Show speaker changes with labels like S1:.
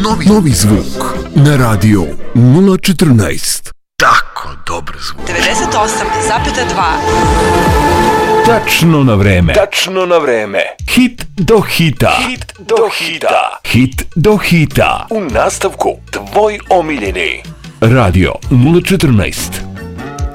S1: Novi zvuk na radio 014. Tako dobar zvuk.
S2: 98,2.
S3: Tačno na vreme.
S4: Tačno na vreme.
S3: Hit do hita.
S4: Hit do hita.
S3: Hit do hita.
S4: U nastavku tvoj omiljeni.
S3: Radio 014.